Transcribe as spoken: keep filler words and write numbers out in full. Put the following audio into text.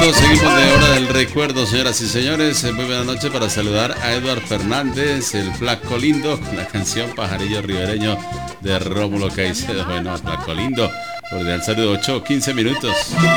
minutos, seguimos de hora del recuerdo, señoras y señores. Muy buenas noches para saludar a Eduard Fernández, el flaco lindo, con la canción Pajarillo Ribereño de Rómulo Caicedo. Bueno, flaco lindo, cordial saludo, ocho quince minutos.